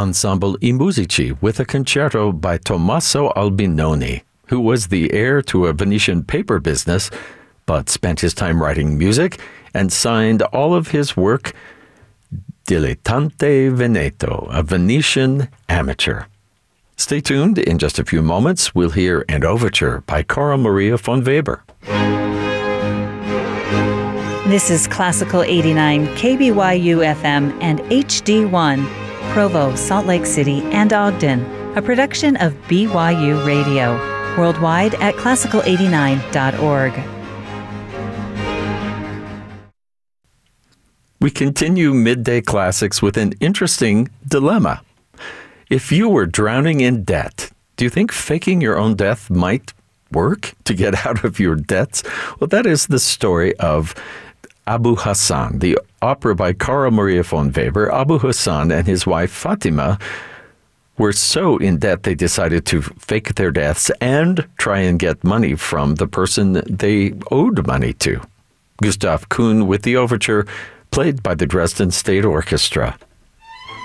Ensemble I Musici with a concerto by Tommaso Albinoni, who was the heir to a Venetian paper business, but spent his time writing music and signed all of his work Dilettante Veneto, a Venetian amateur. Stay tuned. In just a few moments, we'll hear an overture by Cora Maria von Weber. This is Classical 89, KBYU FM and HD1, Provo, Salt Lake City, and Ogden, a production of BYU Radio, worldwide at classical89.org. We continue Midday Classics with an interesting dilemma. If you were drowning in debt, do you think faking your own death might work to get out of your debts? Well, that is the story of Abu Hassan, the opera by Cora Maria von Weber. Abu Hassan and his wife Fatima were so in debt they decided to fake their deaths and try and get money from the person they owed money to. Gustav Kuhn with the overture, played by the Dresden State Orchestra.